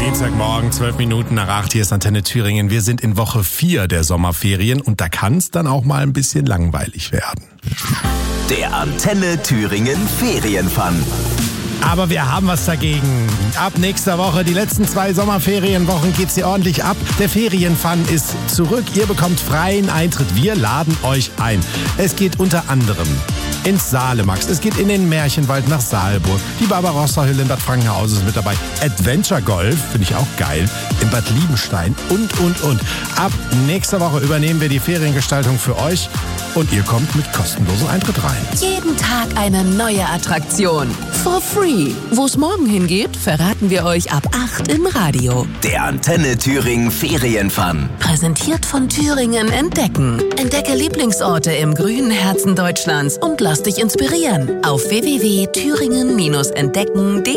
Dienstagmorgen, 12 Minuten nach 8, hier ist Antenne Thüringen. Wir sind in Woche 4 der Sommerferien und da kann es dann auch mal ein bisschen langweilig werden. Der Antenne Thüringen Ferienfun. Aber wir haben was dagegen. Ab nächster Woche, die letzten 2 Sommerferienwochen, geht's hier ordentlich ab. Der Ferienfun ist zurück. Ihr bekommt freien Eintritt. Wir laden euch ein. Es geht unter anderem ins Salemax. Es geht in den Märchenwald nach Saalburg. Die Barbarossa-Hülle in Bad Frankenhausen ist mit dabei. Adventure Golf, finde ich auch geil, in Bad Liebenstein und. Ab nächster Woche übernehmen wir die Feriengestaltung für euch und ihr kommt mit kostenlosem Eintritt rein. Jeden Tag eine neue Attraktion. For free. Wo es morgen hingeht, verraten wir euch ab 8 im Radio. Der Antenne Thüringen Ferienfun. Präsentiert von Thüringen Entdecken. Entdecke Lieblingsorte im grünen Herzen Deutschlands und lass dich inspirieren. Auf www.thüringen-entdecken.de